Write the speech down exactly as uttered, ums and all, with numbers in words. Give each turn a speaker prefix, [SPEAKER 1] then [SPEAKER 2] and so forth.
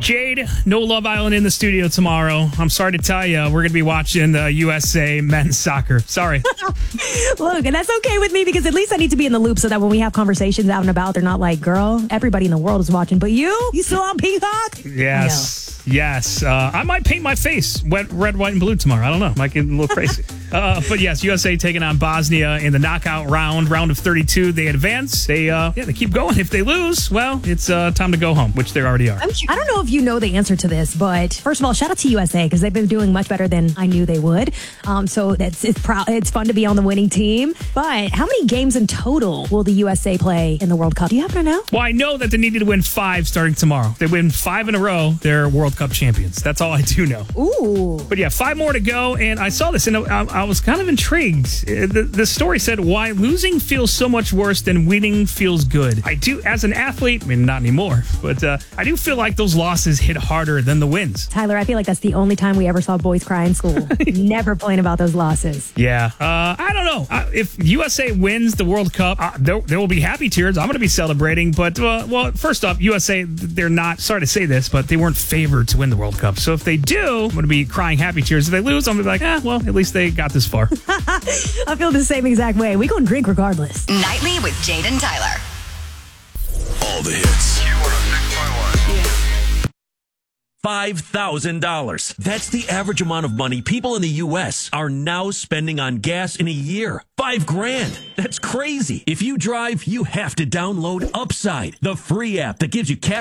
[SPEAKER 1] Jade, no Love Island in the studio tomorrow. I'm sorry to tell you, we're going to be watching the U S A men's soccer. Sorry.
[SPEAKER 2] Look, and that's okay with me because at least I need to be in the loop so that when we have conversations out and about, they're not like, girl, everybody in the world is watching, but you? You still on Peacock?
[SPEAKER 1] Yes. Yes. Uh, I might paint my face wet, red, white, and blue tomorrow. I don't know. Might get a little crazy. uh, but yes, U S A taking on Bosnia in the knockout round, round of thirty-two. They advance. They uh, yeah, they keep going. If they lose, well, it's uh, time to go home, which they already are.
[SPEAKER 2] I'm, I don't know if you know the answer to this, but first of all, shout out to U S A because they've been doing much better than I knew they would. Um, so it's it's, proud, it's fun to be on the winning team. But how many games in total will the U S A play in the World Cup? Do you happen to know?
[SPEAKER 1] Well, I know that they needed to win five starting tomorrow. If they win five in a row, they're World Cup champions. That's all I do know.
[SPEAKER 2] Ooh.
[SPEAKER 1] But yeah, five more to go. And I saw this and I, I was kind of intrigued. The, the story said why losing feels so much worse than winning feels good. I do, as an athlete, I mean, not anymore, but uh, I do feel like those losses hit harder than the wins.
[SPEAKER 2] Tyler, I feel like that's the only time we ever saw boys cry in school. Never playing about those losses.
[SPEAKER 1] Yeah. Uh, I don't know. Uh, if U S A wins the World Cup, uh, there, there will be happy tears. I'm going to be celebrating. But, uh, well, first off, U S A, they're not, sorry to say this, but they weren't favored to win the World Cup. So if they do, I'm going to be crying happy tears. If they lose, I'm going to be like, eh, well, at least they got this far.
[SPEAKER 2] I feel the same exact way. We going to drink regardless.
[SPEAKER 3] Nightly with Jade and Tyler.
[SPEAKER 4] All the hits.
[SPEAKER 5] five thousand dollars. That's the average amount of money people in the U S are now spending on gas in a year. Five grand. That's crazy. If you drive, you have to download Upside, the free app that gives you cash